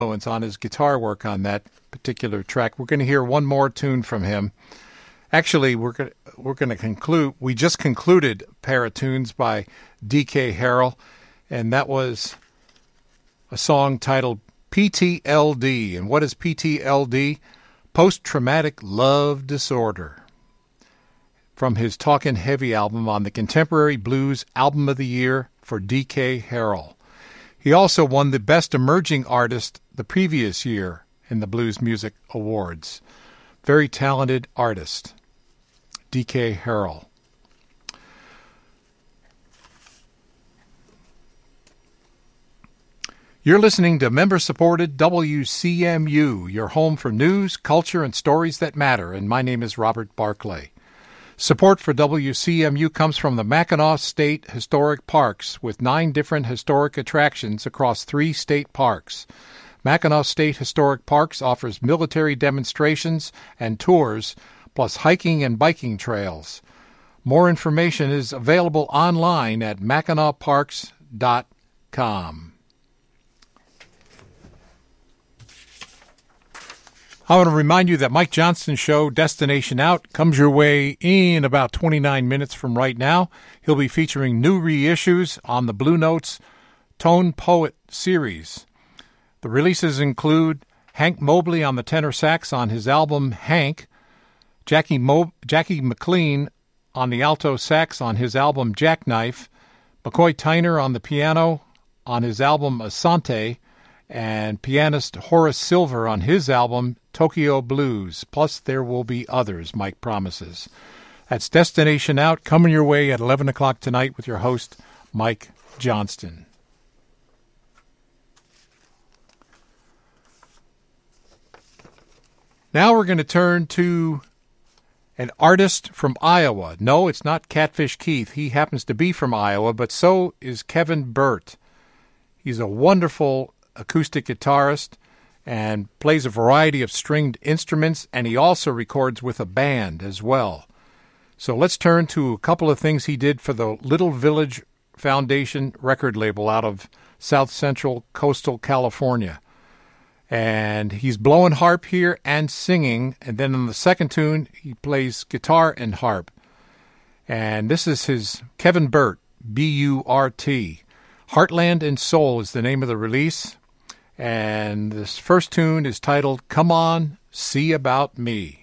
influence on his guitar work on that particular track. We're going to hear one more tune from him. Actually, we're going to conclude. We just concluded a pair of tunes by D.K. Harrell, and that was a song titled PTLD. And what is PTLD? Post-Traumatic Love Disorder. From his Talkin' Heavy album on the Contemporary Blues Album of the Year for D.K. Harrell. He also won the Best Emerging Artist the previous year in the Blues Music Awards. Very talented artist, D.K. Harrell. You're listening to member-supported WCMU, your home for news, culture, and stories that matter, and my name is Robert Barclay. Support for WCMU comes from the Mackinac State Historic Parks, with 9 different historic attractions across 3 state parks. Mackinac State Historic Parks offers military demonstrations and tours, plus hiking and biking trails. More information is available online at MackinacParks.com. I want to remind you that Mike Johnston's show, Destination Out, comes your way in about 29 minutes from right now. He'll be featuring new reissues on the Blue Notes Tone Poet series. The releases include Hank Mobley on the tenor sax on his album Hank, Jackie McLean on the alto sax on his album Jackknife, McCoy Tyner on the piano on his album Asante, and pianist Horace Silver on his album Tokyo Blues. Plus, there will be others, Mike promises. That's Destination Out, coming your way at 11 o'clock tonight with your host, Mike Johnston. Now we're going to turn to an artist from Iowa. No, it's not Catfish Keith. He happens to be from Iowa, but so is Kevin Burt. He's a wonderful acoustic guitarist and plays a variety of stringed instruments, and he also records with a band as well. So let's turn to a couple of things he did for the Little Village Foundation record label out of South Central Coastal California. And he's blowing harp here and singing, and then on the second tune he plays guitar and harp. And this is his Kevin Burt, B-U-R-T. Heartland and Soul is the name of the release. And this first tune is titled Come On, See About Me.